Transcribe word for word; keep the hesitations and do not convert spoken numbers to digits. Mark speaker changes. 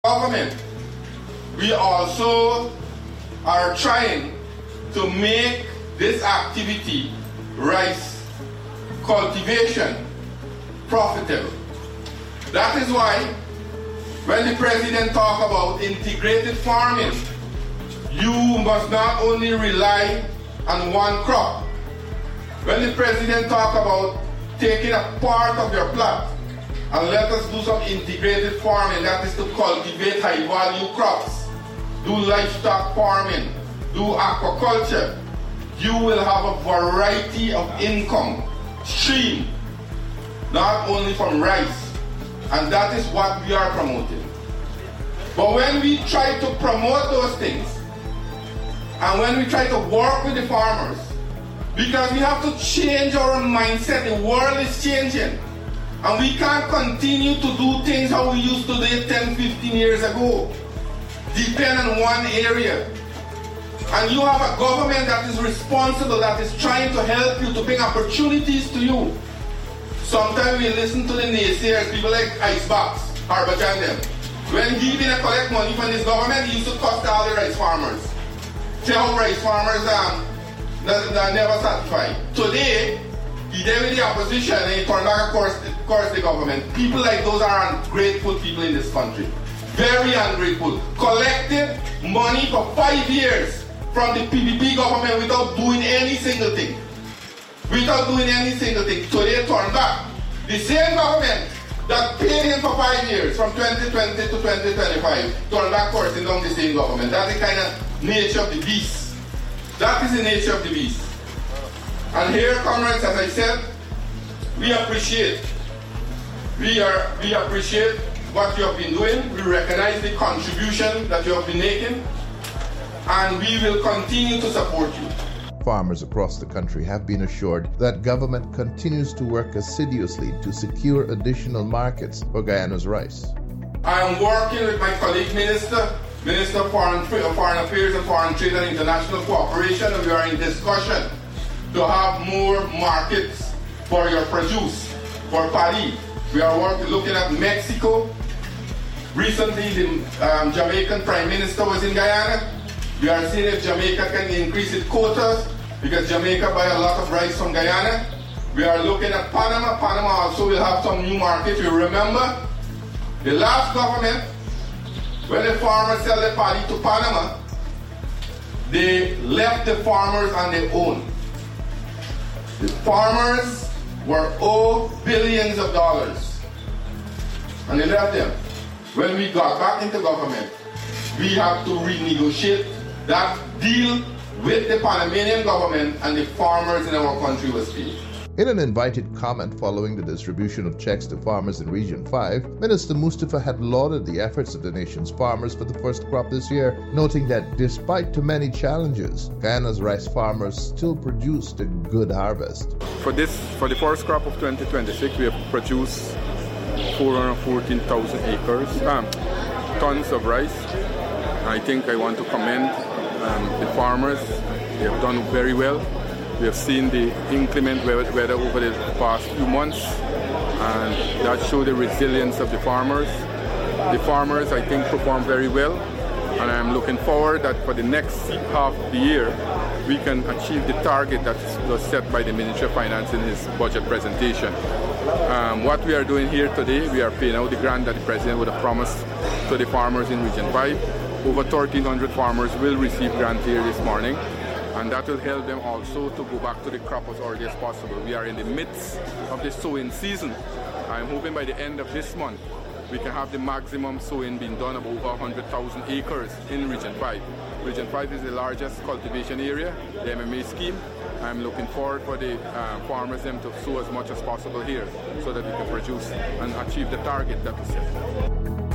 Speaker 1: Government, we also are trying to make this activity, rice cultivation, profitable. That is why when the president talks about integrated farming, you must not only rely on one crop. When the president talks about taking a part of your plot and let us do some integrated farming, that is to cultivate high-value crops, do livestock farming, do aquaculture, you will have a variety of income stream, not only from rice, and that is what we are promoting. But when we try to promote those things, and when we try to work with the farmers, because we have to change our mindset, the world is changing. And we can't continue to do things how we used to do it ten, fifteen years ago. Depend on one area. And you have a government that is responsible, that is trying to help you, to bring opportunities to you. Sometimes we listen to the naysayers, people like Icebox, Harbachan them. When he didn't collect money from this government, he used to cost all the rice farmers. Say how rice farmers um, are never satisfied. Today, he did with the opposition and he turned back, of course, of course, the government. People like those are ungrateful people in this country. Very ungrateful. Collected money for five years from the P P P government without doing any single thing. Without doing any single thing. So they turned back. The same government that paid him for five years, from twenty twenty to twenty twenty-five, turned back coursing down the same government. That's the kind of nature of the beast. That is the nature of the beast. And here, comrades, as I said, we appreciate, we are, we appreciate what you have been doing. We recognize the contribution that you have been making, and we will continue to support you.
Speaker 2: Farmers across the country have been assured that government continues to work assiduously to secure additional markets for Guyana's rice.
Speaker 1: I am working with my colleague minister, Minister of Foreign, Foreign Affairs and Foreign Trade and International Cooperation, and we are in discussion to have more markets for your produce, for paddy. We are working, looking at Mexico. Recently, the um, Jamaican Prime Minister was in Guyana. We are seeing if Jamaica can increase its quotas, because Jamaica buy a lot of rice from Guyana. We are looking at Panama. Panama also will have some new markets. You remember, the last government, when the farmers sell their paddy to Panama, they left the farmers on their own. The farmers were owed billions of dollars, and they left them. When we got back into government, we have to renegotiate that deal with the Panamanian government, and the farmers in our country was paid.
Speaker 2: In an invited comment following the distribution of checks to farmers in Region five, Minister Mustafa had lauded the efforts of the nation's farmers for the first crop this year, noting that despite too many challenges, Guyana's rice farmers still produced a good harvest.
Speaker 3: For this, for the first crop of twenty twenty-six, we have produced four hundred fourteen thousand acres, um, tons of rice. I think I want to commend um, the farmers. They have done very well. We have seen the inclement weather over the past few months, and that showed the resilience of the farmers. The farmers, I think, performed very well, and I'm looking forward that for the next half of the year, we can achieve the target that was set by the Ministry of Finance in his budget presentation. Um, what we are doing here today, we are paying out the grant that the President would have promised to the farmers in Region five. Over thirteen hundred farmers will receive grant here this morning, and that will help them also to go back to the crop as early as possible. We are in the midst of the sowing season. I'm hoping by the end of this month we can have the maximum sowing being done of over one hundred thousand acres in Region five. Region five is the largest cultivation area, the M M A scheme. I'm looking forward for the uh, farmers them to sow as much as possible here so that we can produce and achieve the target that we set.